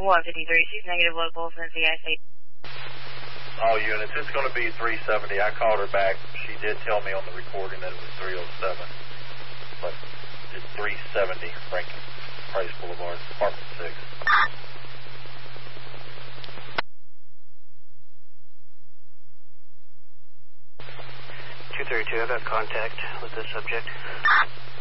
153, she's negative local since the IC. All units, it's going to be 370. I called her back. She did tell me on the recording that it was 307, but it's 370 Franklin Price Boulevard, Apartment 6. 232, I've got contact with the subject.